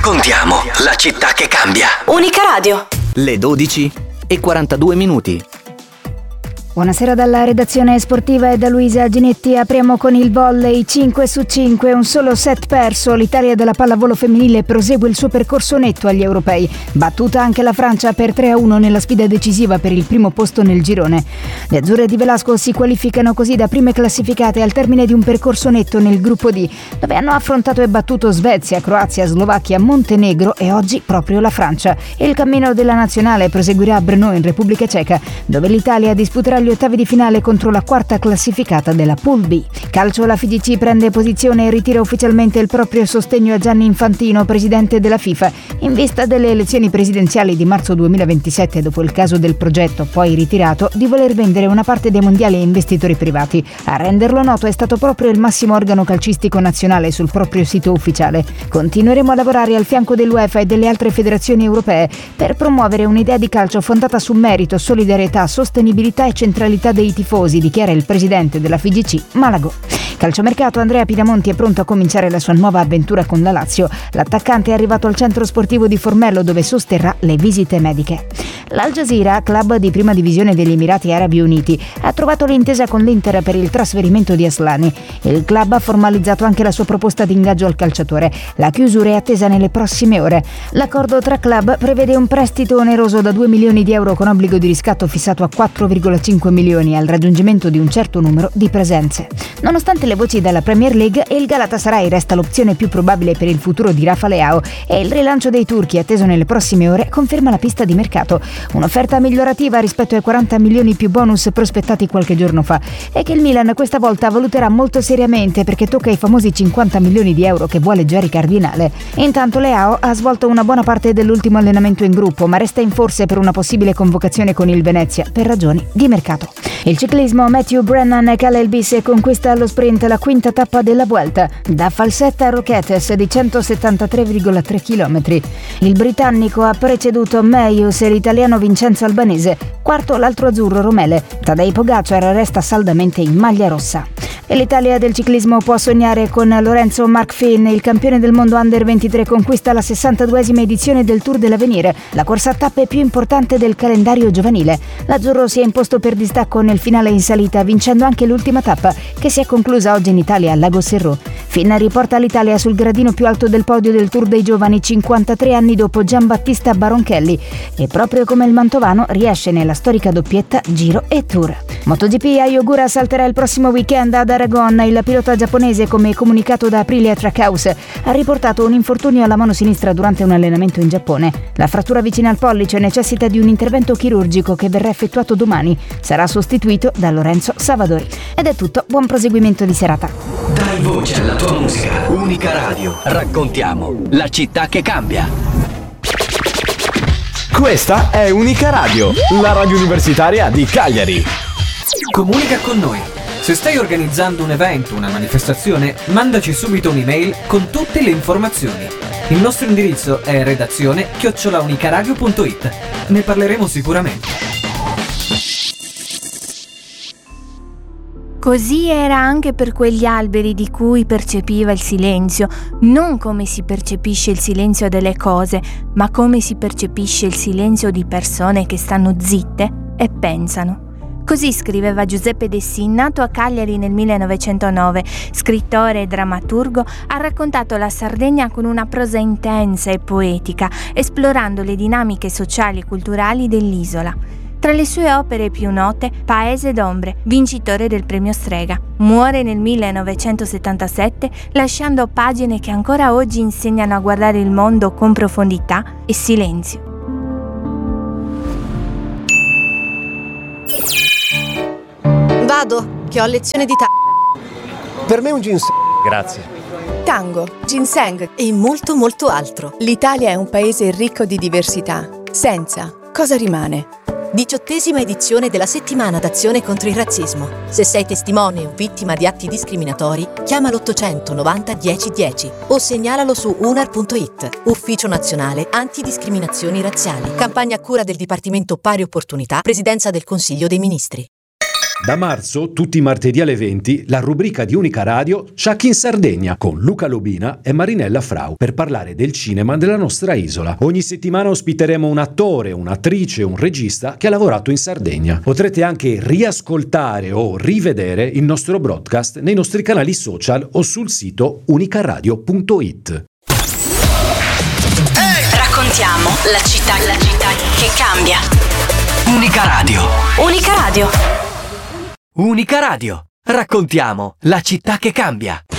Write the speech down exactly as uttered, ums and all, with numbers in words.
Raccontiamo la città che cambia. Unica Radio. Le dodici e quarantadue minuti. Buonasera dalla redazione sportiva e da Luisa Ginetti. Apriamo con il volley cinque su cinque, un solo set perso. L'Italia della pallavolo femminile prosegue il suo percorso netto agli europei. Battuta anche la Francia per tre a uno nella sfida decisiva per il primo posto nel girone. Le azzurre di Velasco si qualificano così da prime classificate al termine di un percorso netto nel gruppo D, dove hanno affrontato e battuto Svezia, Croazia, Slovacchia, Montenegro e oggi proprio la Francia. Il cammino della nazionale proseguirà a Brno in Repubblica Ceca, dove l'Italia disputerà gli ottavi di finale contro la quarta classificata della Pool B. Calcio, la F I G C prende posizione e ritira ufficialmente il proprio sostegno a Gianni Infantino, presidente della FIFA, in vista delle elezioni presidenziali di marzo duemilaventisette, dopo il caso del progetto, poi ritirato, di voler vendere una parte dei mondiali a investitori privati. A renderlo noto è stato proprio il massimo organo calcistico nazionale sul proprio sito ufficiale. Continueremo a lavorare al fianco dell'UEFA e delle altre federazioni europee per promuovere un'idea di calcio fondata su merito, solidarietà, sostenibilità e centralità dei tifosi, dichiara il presidente della F I G C, Malagò. Calciomercato, Andrea Pinamonti è pronto a cominciare la sua nuova avventura con la Lazio. L'attaccante è arrivato al centro sportivo di Formello, dove sosterrà le visite mediche. L'Al Jazeera, club di prima divisione degli Emirati Arabi Uniti, ha trovato l'intesa con l'Inter per il trasferimento di Aslani. Il club ha formalizzato anche la sua proposta di ingaggio al calciatore. La chiusura è attesa nelle prossime ore. L'accordo tra club prevede un prestito oneroso da due milioni di euro con obbligo di riscatto fissato a quattro virgola cinque milioni al raggiungimento di un certo numero di presenze. Nonostante le voci dalla Premier League, il Galatasaray resta l'opzione più probabile per il futuro di Rafa Leao e il rilancio dei turchi, atteso nelle prossime ore, conferma la pista di mercato. Un'offerta migliorativa rispetto ai quaranta milioni più bonus prospettati qualche giorno fa, e che il Milan questa volta valuterà molto seriamente, perché tocca i famosi cinquanta milioni di euro che vuole Jerry Cardinale. Intanto Leao ha svolto una buona parte dell'ultimo allenamento in gruppo, ma resta in forse per una possibile convocazione con il Venezia per ragioni di mercato. Il ciclismo, Matthew Brennan e Caleb Elis conquista allo sprint la quinta tappa della Vuelta, da Falsetta a Roquetes di centosettantatré virgola tre chilometri. Il britannico ha preceduto Meijus e l'italiano Vincenzo Albanese, quarto l'altro azzurro Romele. Tadej Pogacar resta saldamente in maglia rossa. E l'Italia del ciclismo può sognare con Lorenzo Marc-Finn. Il campione del mondo under ventitré conquista la sessantaduesima edizione del Tour dell'Avenir, la corsa a tappe più importante del calendario giovanile. L'azzurro si è imposto per distacco nel finale in salita, vincendo anche l'ultima tappa, che si è conclusa oggi in Italia a Lago Serrò. Finn riporta l'Italia sul gradino più alto del podio del Tour dei giovani cinquantatré anni dopo Giambattista Baronchelli, e proprio come il mantovano riesce nella storica doppietta Giro e Tour. MotoGP, Ai Ogura salterà il prossimo weekend ad Aragon. Il pilota giapponese, come comunicato da Aprilia Trackhouse, ha riportato un infortunio alla mano sinistra durante un allenamento in Giappone. La frattura vicina al pollice necessita di un intervento chirurgico che verrà effettuato domani. Sarà sostituito da Lorenzo Savadori. Ed è tutto, buon proseguimento di serata. Dai voce alla tua musica. Unica Radio. Raccontiamo la città che cambia. Questa è Unica Radio, la radio universitaria di Cagliari. Comunica con noi. Se stai organizzando un evento, una manifestazione, mandaci subito un'email con tutte le informazioni. Il nostro indirizzo è redazione chiocciola unicaradio punto it. Ne parleremo sicuramente. Così era anche per quegli alberi di cui percepiva il silenzio, non come si percepisce il silenzio delle cose, ma come si percepisce il silenzio di persone che stanno zitte e pensano. Così scriveva Giuseppe Dessin, nato a Cagliari nel millenovecentonove. Scrittore e drammaturgo, ha raccontato la Sardegna con una prosa intensa e poetica, esplorando le dinamiche sociali e culturali dell'isola. Tra le sue opere più note, Paese d'ombre, vincitore del premio Strega. Muore nel millenovecentosettantasette, lasciando pagine che ancora oggi insegnano a guardare il mondo con profondità e silenzio. Vado, che ho lezione di ta- Per me un ginseng, grazie. tango, ginseng e molto molto altro. L'Italia è un paese ricco di diversità. Senza, cosa rimane? Diciottesima edizione della settimana d'azione contro il razzismo. Se sei testimone o vittima di atti discriminatori, chiama l'ottocento novanta dieci dieci o segnalalo su unar punto it. Ufficio Nazionale Antidiscriminazioni Razziali. Campagna a cura del Dipartimento Pari Opportunità, Presidenza del Consiglio dei Ministri. Da marzo, tutti i martedì alle venti, la rubrica di Unica Radio Ciak in Sardegna con Luca Lobina e Marinella Frau per parlare del cinema della nostra isola. Ogni settimana ospiteremo un attore, un'attrice, un regista che ha lavorato in Sardegna. Potrete anche riascoltare o rivedere il nostro broadcast nei nostri canali social o sul sito unicaradio punto it. Raccontiamo la città, la città che cambia. Unica Radio. Unica Radio. Unica Radio. Raccontiamo la città che cambia.